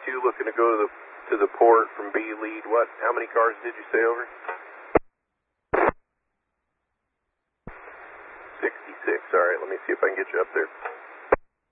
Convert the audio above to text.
42 looking to go to the port from B lead. What? How many cars did you say over? 66. All right, let me see if I can get you up there.